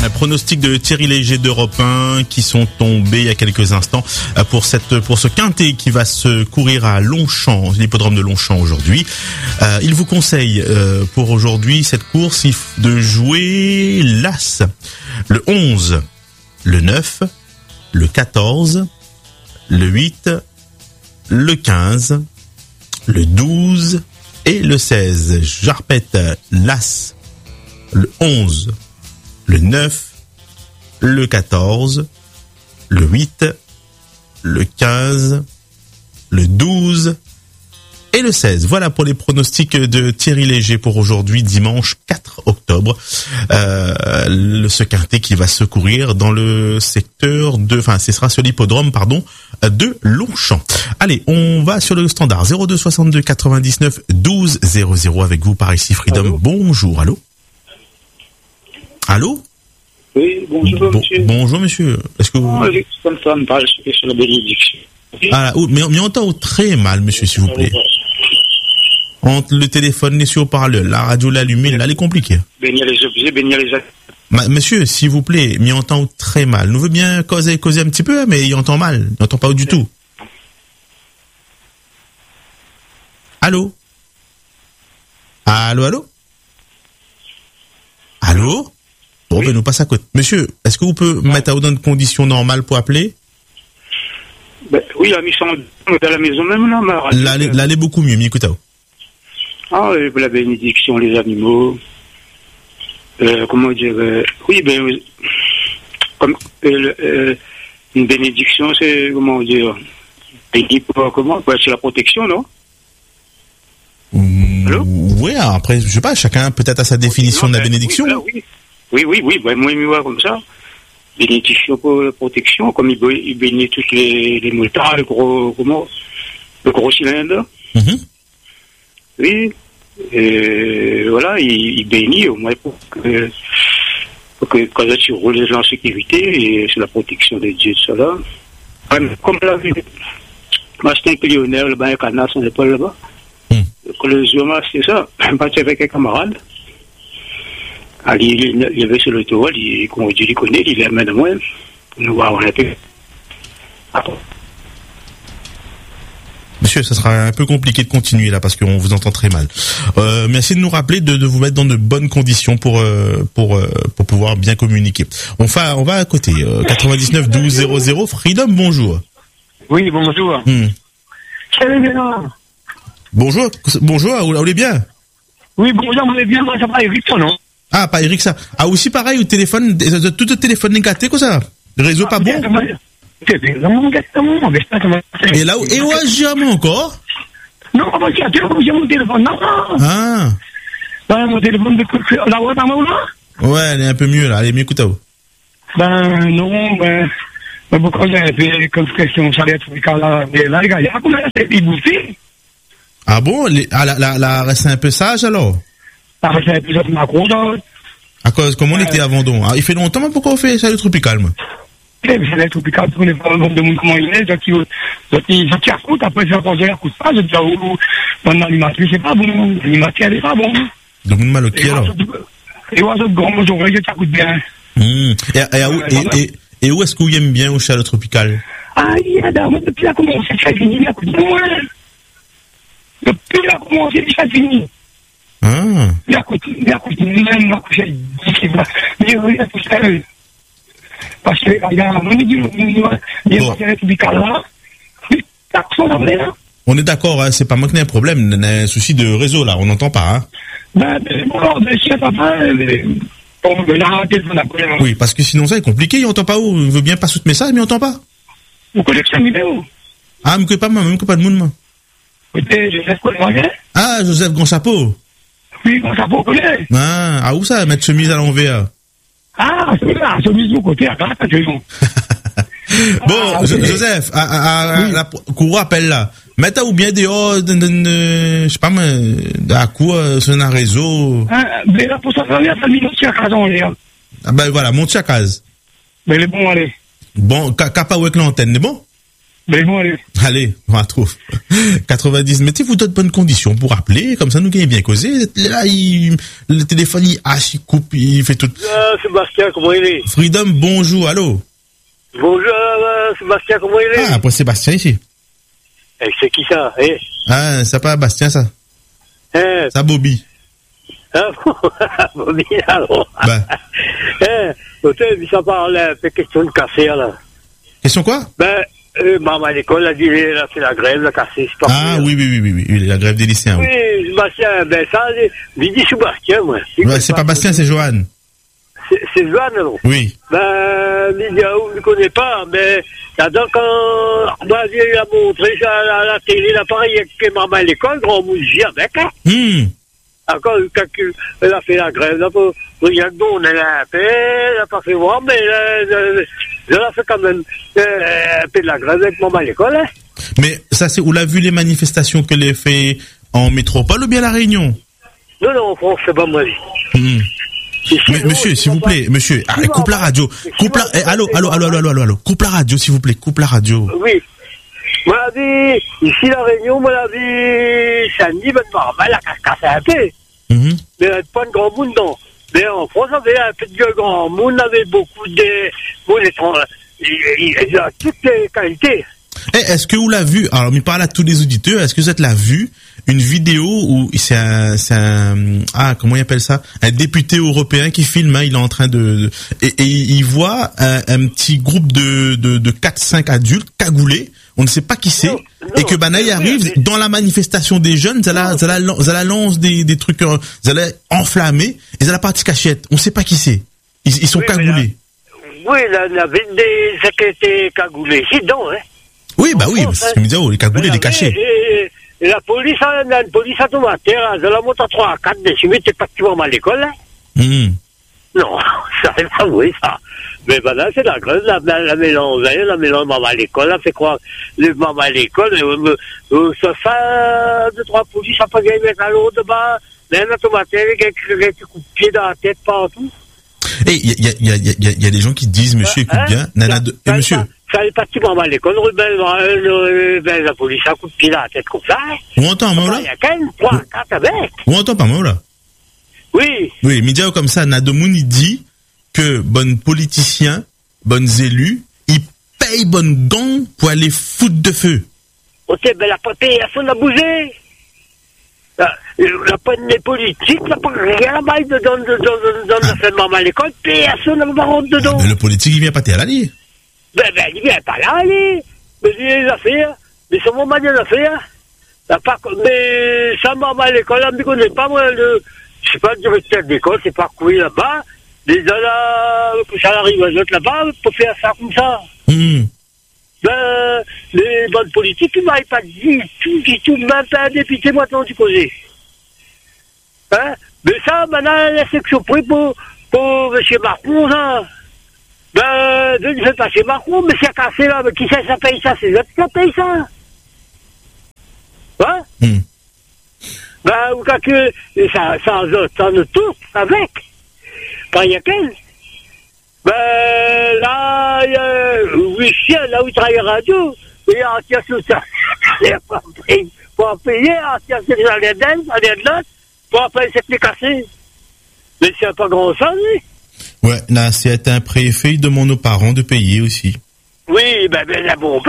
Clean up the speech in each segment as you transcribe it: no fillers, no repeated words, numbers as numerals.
Pronostic de Thierry Léger d'Europe 1 qui sont tombés il y a quelques instants pour ce quintet qui va se courir à Longchamp, l'hippodrome de Longchamp aujourd'hui. Il vous conseille pour aujourd'hui cette course de jouer l'As, le 11, le 9, le 14, le 8, le 15, le 12 et le 16. Je répète, l'As, le 11, le 9, le 14, le 8, le 15, le 12 et le 16. Voilà pour les pronostics de Thierry Léger pour aujourd'hui, dimanche 4 octobre. Ce quintet qui va se courir dans le secteur ce sera sur l'hippodrome, de Longchamp. Allez, on va sur le standard 02 62 99 12 00 avec vous par ici Freedom. Allô. Bonjour, allô? Allô? Oui, bonjour, monsieur. Bonjour, monsieur. Est-ce que vous... Comme ça, me parle sur la bénédiction. Ah, mais on entend très mal, monsieur, s'il vous plaît. Entre le téléphone, les haut-parleurs, la radio, l'allumée, là, elle est compliquée. Bénir les objets, bénir les actes. Monsieur, s'il vous plaît, m'y entend très mal. Nous veut bien causer un petit peu, mais il entend mal. Il n'entend pas du tout. Allô? Allô, allô? Allô? Bon, oui. Ben, nous passe à côté. Monsieur, est-ce que vous pouvez mettre dans de conditions normales pour appeler? Oui, la mission de la maison même, là. Là, elle est beaucoup mieux, m'écoutez. Ah, la bénédiction, les animaux. Comment dire, oui, comme une bénédiction, c'est, comment dire, c'est la protection, non? Allô? Oui, après, je sais pas, chacun peut-être a sa définition de la bénédiction. Oui, moi, comme ça. Bénédiction pour la protection, comme il bénit tous les motards, le gros cylindre. Mm-hmm. Oui. Et voilà, il bénit au moins pour que quand tu roules en sécurité, et c'est la protection de Dieu, ça là. Comme la vie, moi c'était un millionnaire, le bain canard, on n'est pas là-bas. Le jour, c'est ça, je partais avec un camarade. Il avait sur le toit, comme Dieu le connaît, il est main de moi, nous voir un peu. Monsieur, ça sera un peu compliqué de continuer là parce qu'on vous entend très mal. Merci de nous rappeler de vous mettre dans de bonnes conditions pour pouvoir bien communiquer. On va à côté. 99 12 00. Freedom, bonjour. Oui, bonjour. Bonjour, vous allez bien? Oui, bonjour, vous allez bien, moi ça va Eric, non? Ah, pas Eric, ça. Ah, aussi pareil, au téléphone, tout le téléphone négatif, quoi ça? Le réseau pas bon? Et là, et où jamais encore? Non, j'ai mon téléphone, non. Ah. Mon téléphone de la voix dans mon là? Ouais, elle est un peu mieux là, allez, m'écoutez. Pourquoi j'ai fait comme question, ça allait être là, mais là, les gars, il y a combien de bouffées? Ah bon, la reste un peu sage alors? La reste un peu de macro, là. À cause, comment on était avant donc? Ah, il fait longtemps, mais pourquoi on fait ça le tropical, moi? C'est le tropical, on est pas le monde de monde comment il est, je tire compte, après je vais la coupe pas, je dis, mon animation, c'est pas bon, l'animation, elle est pas bon. Donc, une maloquille alors? Et oiseau de grand, je tire bien. Et où est-ce que vous aimez bien au chaleur tropical? Ah, il y a d'abord, depuis la commencé, c'est fini, il y a coup de moins. Depuis la commencé, c'est fini. Ah. Il y a coup de même, il y a coup de parce que il y a un tropical là, on est d'accord, hein, c'est pas moi qui ai un problème, on a un souci de réseau là, on n'entend pas. Hein. Oui, parce que sinon ça est compliqué, il n'entend pas où, il veut bien passer ce message, mais il n'entend pas. Vous connaissez la vidéo? Ah, mais pas moi, même que pas de monde, moi. Joseph Colmoyen? Ah, Joseph Grand Chapeau. Oui, Grand Chapeau, connaît. Ah, où ça, mettre chemise à l'envers? Ah, c'est là, chemise au côté, à grâce à Dieu. Bon, Joseph, la cour appelle là. Mettez ou bien dehors, je sais pas, à la cour, sur un réseau. Mais là, pour ça, il y a famille monter à case en l'air. Ah ben voilà, monter à case. Mais il est bon, allez. Bon, capa avec l'antenne, c'est bon? Ben bon, allez. Allez, on va trouver. 90, mettez-vous d'autres bonnes conditions pour appeler, comme ça nous gagnons bien causer. Là, le téléphone, il coupe, il fait tout. Sébastien, comment il est? Freedom, bonjour, allô? Bonjour, Sébastien, comment il est? Ah, après Sébastien ici. C'est qui ça, eh? Ah, c'est pas Bastien, ça? Ça, Bobby. Ah, Bobby, alors. Ben. Ça parle un peu question de casser, là. Question quoi? Maman à l'école a dit, elle a fait la grève, la casser, c'est pas Ah, oui, la grève des lycéens, oui. Oui, Sébastien, ça, j'ai dit Sébastien, moi. Ouais, c'est pas Bastien, c'est Johan. C'est Johan, non? Oui. Midiaou, je ne connais pas, mais là-dedans, quand ma vieille a montré ça à la télé, l'appareil avec maman à l'école, grand musique avec, hein. Encore, elle a fait la grève, là, regarde, on a la paix, elle n'a pas fait voir, mais elle a fait quand même un peu de la grève avec maman à l'école, hein. Mais ça, c'est où l'a vu les manifestations qu'elle a fait en métropole ou bien à La Réunion? Non, en France, c'est pas moi. Mais, monsieur, s'il vous plaît, monsieur, coupe la radio. Allô. Coupe la radio, s'il vous plaît, coupe la radio. Oui. Moi, la vie, ici, La Réunion, moi, la vie, samedi, ben, normal, la casse un peu. Mais il n'y avait pas de grand monde, non. Mais en France, on avait un peu de grand monde, on avait beaucoup de monde étranger. Il a toutes les qualités. Est-ce que vous l'avez vu? Alors, il parle à tous les auditeurs. Est-ce que vous l'avez vu? Une vidéo où c'est comment il appelle ça? Un député européen qui filme, hein, il est en train et il voit un petit groupe de 4-5 adultes cagoulés. On ne sait pas qui c'est. Et que Banaï arrive dans la manifestation des jeunes, ça la lance des trucs, ça la enflammé, et ça la partie cachette. On ne sait pas qui c'est. Ils sont cagoulés. Oui, là, il y avait des sécurités cagoulés. C'est donc, hein. Oui, bah oui, c'est ce que me disait, les cagoulés, les cachets. Et la police, la police automatique, de la monte à 3 à 4 décimètres, t'es pas à l'école, hein? Non, ça c'est pas vrai, ça. Mais là, c'est la grève, la mélange maman à l'école, là, fait croire, les mamans à l'école, ça fait 2-3 policiers, ça peut gagner à l'autre, même automatique, avec des coups de pied dans la tête partout. Et il y a des gens qui disent, monsieur, écoute bien, monsieur. Ça est parti maman à l'école, la police, un coup de pied dans la tête comme ça. On entend, moi, là? Il y a quand même 3 à 4 avec. On entend pas, moi, là? Oui. Oui, média comme ça, Nademoun, il dit que bonnes politiciens, bonnes élus, ils payent bonne gang pour aller foutre de feu. Ok, ben la personne a bougé. La peine des politiques, la pas rien à bailler dans le maman à l'école, personne n'a pas rentre dedans. Mais le politique, il vient pas à l'année. Ben, il vient pas là, allez. Mais il y a des affaires. Mais c'est mon manière d'affaires. Mais ça, maman à l'école, elle ne me connaît pas, moi, je sais pas, le directeur d'école, c'est pas courir là-bas. Les gens là, ça arrive à l'autre là-bas, pour faire ça comme ça. Ben, les bonnes politiques, ils m'avaient pas dit du tout, même pas un député, maintenant, du causé. Hein? Mais ça, maintenant, la section pris pour M. Macron, ça. Ben, je ne fais pas chez Macron, mais c'est cassé là, mais qui sait, ça paye ça, c'est l'autre qui paye ça. Hein? Ben, ou quand que, ça ne touche avec. Quand il y a qu'elle. Ben, là, il y a, oui, chien, là où il travaille à la radio, il y a un tiers sur ça. Pour payer, un tiers sur ça, aller de l'autre, pour payer cette clé cassée. Mais c'est pas grand chose, oui. Ouais, là, c'est un préfet, il demande aux parents de payer aussi. Oui, ben, la bombe.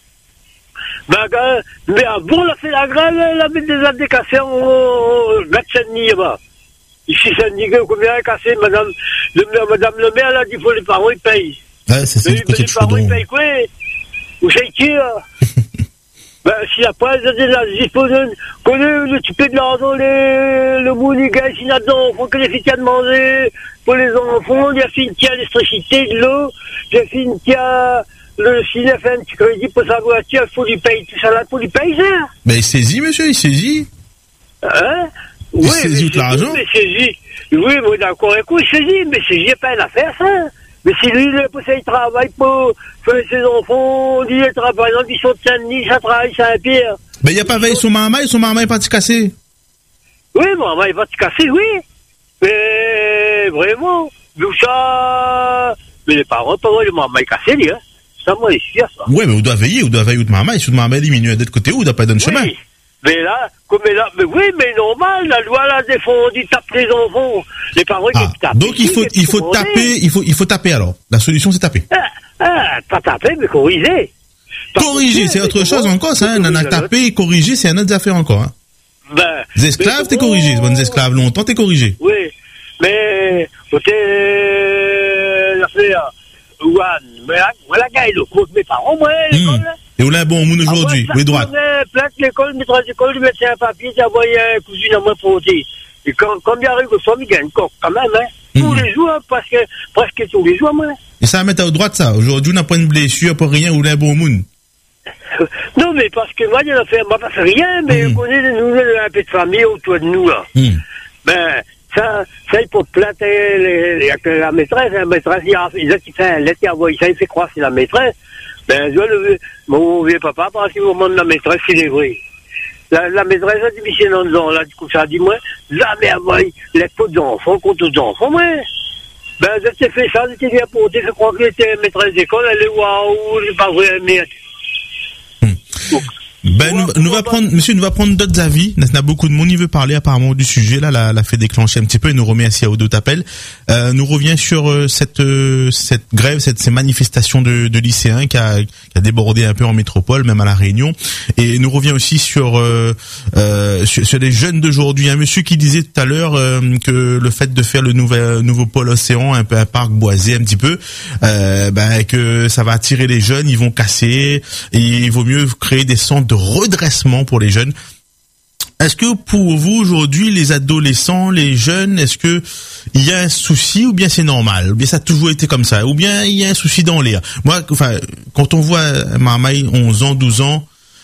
Mais avant, on a fait la grève, elle a mis des abdications au Gatchani, là-bas. Ici, Saint-Denis, combien elle a cassé, madame le maire, elle a dit, il faut les parents, ils payent. Ouais, c'est ça, les parents, ils payent quoi? Ou c'est qui, là? Ben, si après, ils ont des nazis, connaît le type de l'argent, le mouniga, ici, là-dedans, faut que les filles qui a demandé pour les enfants, il y a fille qui a l'électricité, de l'eau, il y a fille qui a le cinéma, fait un petit crédit pour sa voiture, il faut lui payer tout ça là, pour lui payer ça. Mais il saisit, monsieur, il saisit. Hein? Il saisit tout l'argent? Oui, moi, d'accord, écoute, il saisit, mais saisit pas une affaire, ça. Mais si lui, il travaille pour faire ses enfants, lui, il travaille, par exemple, ils sont de Saint-Denis, ça travaille, c'est un pire. Mais il n'y a pas veillé son maman est pas de casser. Oui, maman est pas de casser, oui. Mais, vraiment, d'où ça, mais les parents, pas vrai, le maman est cassé, lui, hein. ça, moi, je suis à ça. Ouais, mais on doit veiller ou de maman, et si maman diminue de côté ou doit pas donner chemin. Mais là, mais normal, la loi l'a défendu, tape les enfants. Les parents qui tapent. Donc il faut taper alors. La solution c'est taper. Pas taper, mais corriger. Corriger, c'est autre chose encore, ça, hein. On a tapé et corriger, c'est une autre affaire encore, hein. Les esclaves, t'es corrigé. Bonnes esclaves longtemps, t'es corrigé. Oui. Mais, l'affaire, voilà, le compte mes parents, moi, l'école. Et où là, bon, moun aujourd'hui, les droites. Plaque l'école, maîtresse d'école, je mettais un papier, j'ai envoyé un cousine à moi pour dire. Et quand il arrive au soir, il gagne quand même, hein. Tous les jours, parce que, presque tous les jours, moi. Et ça va mettre à droite, ça. Aujourd'hui, on n'a pas une blessure, pas rien, ou là, bon moun. Non, mais parce que moi, il a fait, moi, pas fait rien, mais on connaît nous, un peu de famille autour de nous, là. Ben, ça, il faut plater la maîtresse, il a fait un lettre, il a envoyé ça, il fait croire que c'est la maîtresse. Ben, mon vieux papa, parce qu'il me demande la maîtresse, c'est les vrais. La maîtresse a dit, mais c'est non, là, du coup, ça a dit, moi, jamais envoyé les potes d'enfants contre les enfants, moi. Ben, j'ai fait ça, j'étais bien porté, je crois qu'elle était maîtresse d'école, elle est waouh, c'est pas vrai, mais. Ben, nous va prendre d'autres avis. Il y a beaucoup de monde qui veut parler apparemment du sujet. Là, l'a fait déclencher un petit peu et nous remercie à d'autres appels. Nous revient sur cette grève, ces manifestations de lycéens qui a débordé un peu en métropole, même à La Réunion. Et nous revient aussi sur les jeunes d'aujourd'hui. Un monsieur qui disait tout à l'heure que le fait de faire le nouveau pôle océan, un peu un parc boisé un petit peu, que ça va attirer les jeunes, ils vont casser et il vaut mieux créer des centres de redressement pour les jeunes. Est-ce que pour vous aujourd'hui, les adolescents, les jeunes, est-ce que il y a un souci ou bien c'est normal, ou bien ça a toujours été comme ça, ou bien il y a un souci dans l'air? Moi, quand on voit Marmaille 11 ans, 12 ans,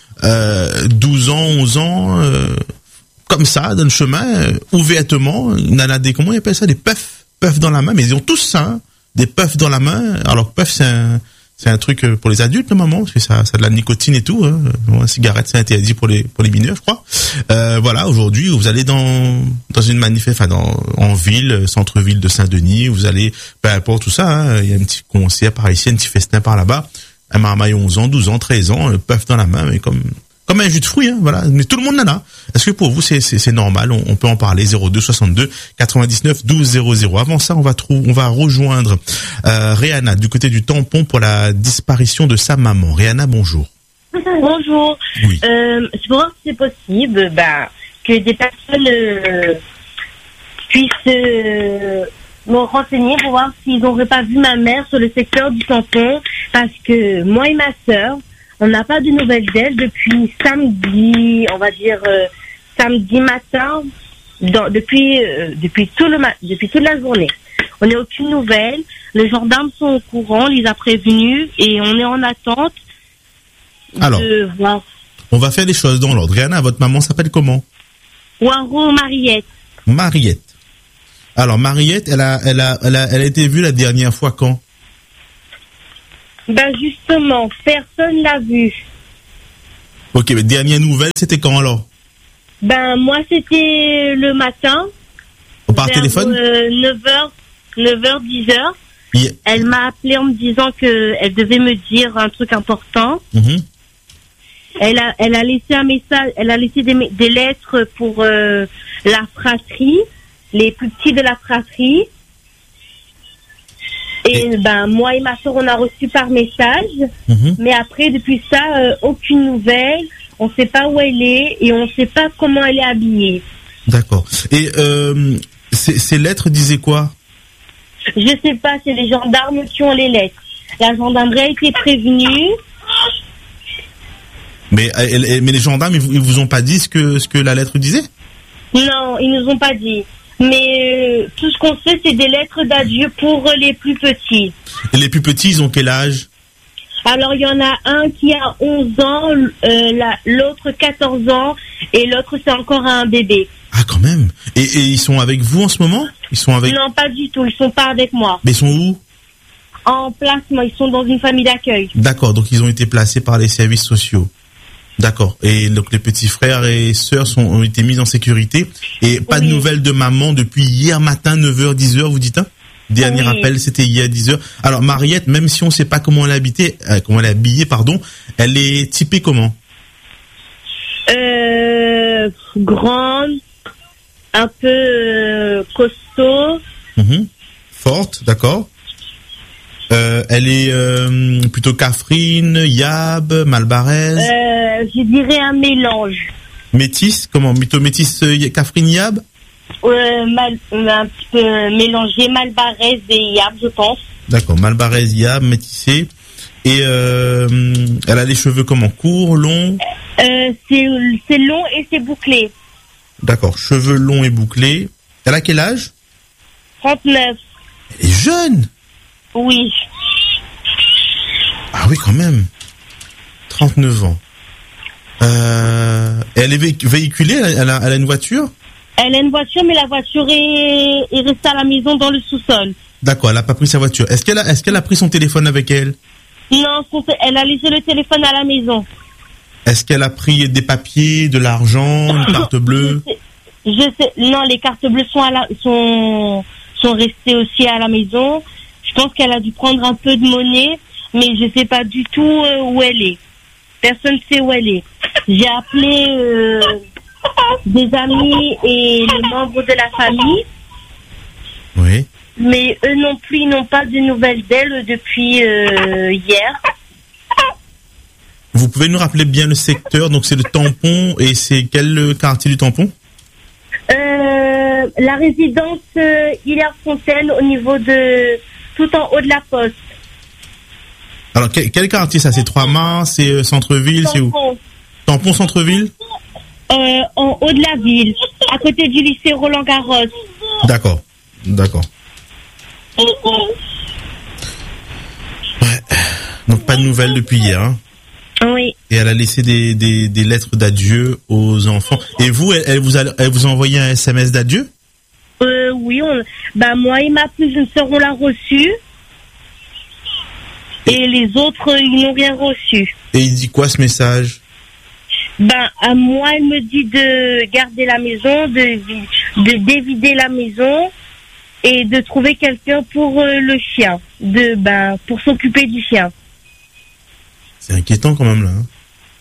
11 ans, comme ça, dans le chemin, ouvertement, comment ils appellent ça, des puffs dans la main, mais ils ont tous ça, hein, des puffs dans la main, alors que puff c'est un truc pour les adultes normalement, parce que ça a de la nicotine et tout, hein. La cigarette c'est interdit pour les mineurs, je crois. Voilà, aujourd'hui vous allez dans une manifestation, en ville, centre-ville de Saint-Denis, vous allez, peu importe tout ça, hein, il y a un petit concert par ici, un petit festin par là-bas, un marmaille 11 ans, 12 ans, 13 ans, puff dans la main, mais comme un jus de fruits, hein, voilà. Mais tout le monde en a. Est-ce que pour vous c'est normal? On peut en parler. 02 62 99 12 00. Avant ça, on va rejoindre Rihanna du côté du tampon pour la disparition de sa maman. Rihanna, bonjour. Bonjour. Oui. C'est pour voir si c'est possible, que des personnes puissent me renseigner pour voir s'ils n'auraient pas vu ma mère sur le secteur du tampon, parce que moi et ma sœur, on n'a pas de nouvelles d'elle depuis samedi, on va dire samedi matin, depuis toute la journée. On n'a aucune nouvelle. Les gendarmes sont au courant, on les a prévenus et on est en attente. Alors, de voir. On va faire les choses dans l'ordre. Rihanna, votre maman s'appelle comment? Waro Mariette. Mariette. Alors Mariette, elle a été vue la dernière fois quand? Justement, personne l'a vue. Ok, mais dernière nouvelle, c'était quand alors? Moi, c'était le matin. Par téléphone? 9h, 10h. Yeah. Elle m'a appelé en me disant qu'elle devait me dire un truc important. Mm-hmm. Elle a laissé un message, elle a laissé des lettres pour la fratrie, les plus petits de la fratrie. Et moi et ma soeur, on a reçu par message. Mm-hmm. Mais après, depuis ça, aucune nouvelle. On ne sait pas où elle est et on ne sait pas comment elle est habillée. D'accord. Et ces lettres disaient quoi? Je sais pas, c'est les gendarmes qui ont les lettres. La gendarmerie a été prévenue. Mais les gendarmes, ils vous ont pas dit ce que la lettre disait? Non, ils nous ont pas dit. Mais tout ce qu'on sait, c'est des lettres d'adieu pour les plus petits. Et les plus petits, ils ont quel âge? Alors, il y en a un qui a 11 ans, l'autre 14 ans, et l'autre, c'est encore un bébé. Ah, quand même. Et ils sont avec vous en ce moment? Ils sont avec... Non, pas du tout. Ils sont pas avec moi. Mais ils sont où? En placement. Ils sont dans une famille d'accueil. D'accord. Donc, ils ont été placés par les services sociaux. D'accord. Et donc, les petits frères et sœurs ont été mis en sécurité. Et pas de nouvelles de maman depuis hier matin, 9h, 10h, vous dites, hein? Dernier appel, c'était il y a 10 heures. Alors Mariette, même si on ne sait pas comment elle est habillée, elle est typée comment? Grande, un peu costaud. Forte, d'accord. Elle est plutôt Catherine, Yab, Malbaraise. Je dirais un mélange. Métisse, comment? Plutôt métisse Catherine, Yab? Un petit peu mélangé, Malbaraise et Yab, je pense. D'accord, Malbaraise, Yab, métissée. Et elle a les cheveux comment? Courts, longs? C'est long et c'est bouclé. D'accord, cheveux longs et bouclés. Elle a quel âge? 39. Elle est jeune? Oui. Ah oui, quand même. 39 ans. Elle est véhiculée? Elle a une voiture? Elle a une voiture, mais la voiture est restée à la maison dans le sous-sol. D'accord, elle n'a pas pris sa voiture. Est-ce qu'elle a pris son téléphone avec elle? Non, elle a laissé le téléphone à la maison. Est-ce qu'elle a pris des papiers, de l'argent, une carte bleue? Je sais. Non, les cartes bleues sont restées aussi à la maison. Je pense qu'elle a dû prendre un peu de monnaie, mais je sais pas du tout où elle est. Personne ne sait où elle est. J'ai appelé des amis et les membres de la famille. Oui. Mais eux non plus, ils n'ont pas de nouvelles d'elle depuis hier. Vous pouvez nous rappeler bien le secteur? Donc c'est le Tampon, et c'est quel quartier du Tampon? La résidence Hilaire-Fontaine, au niveau de... tout en haut de la poste. Alors quel quartier ça? C'est Trois-Mâts, c'est centre-ville, c'est où? Tampon, centre-ville? En haut de la ville, à côté du lycée Roland-Garros. D'accord. Ouais. Donc pas de nouvelles depuis hier, hein? Oui. Et elle a laissé des lettres d'adieu aux enfants. Et vous, elle vous a envoyé un SMS d'adieu? Oui, moi et ma plus sœur, on l'a reçu. Et les autres, ils n'ont rien reçu. Et il dit quoi, ce message? À moi, elle me dit de garder la maison, de dévider la maison et de trouver quelqu'un pour le chien, pour s'occuper du chien. C'est inquiétant quand même là. Hein.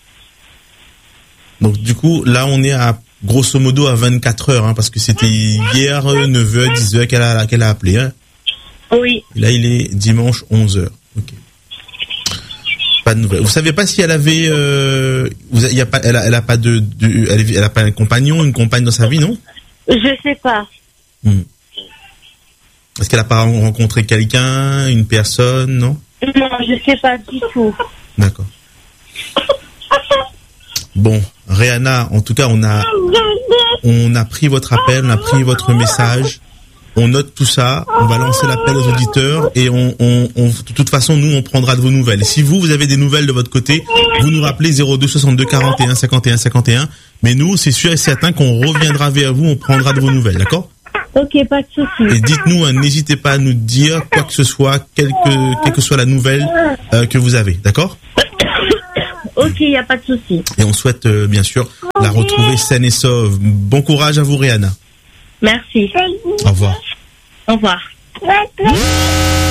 Donc du coup, là on est à grosso modo à 24 heures, hein, parce que c'était hier 9h, 10h qu'elle a appelé. Hein. Oui. Et là il est dimanche 11h. Ok. Pas de nouvelles. Vous savez pas si elle avait, elle a pas un compagnon, une compagne dans sa vie, non? Je sais pas. Est-ce qu'elle a pas rencontré quelqu'un, une personne, non? Non, je sais pas du tout. D'accord. Bon, Rihanna, en tout cas, on a pris votre appel, on a pris votre message, on note tout ça, on va lancer l'appel aux auditeurs et de toute façon, nous, on prendra de vos nouvelles. Et si vous avez des nouvelles de votre côté, vous nous rappelez 02 62 41 51 51. Mais nous, c'est sûr et certain qu'on reviendra vers vous, on prendra de vos nouvelles, d'accord? Ok, pas de souci. Et dites-nous, n'hésitez pas à nous dire quoi que ce soit, quelle que soit la nouvelle que vous avez, d'accord? Ok, il n'y a pas de souci. Et on souhaite bien sûr la retrouver saine et sauve. Bon courage à vous, Rihanna. Merci. Au revoir. Au revoir.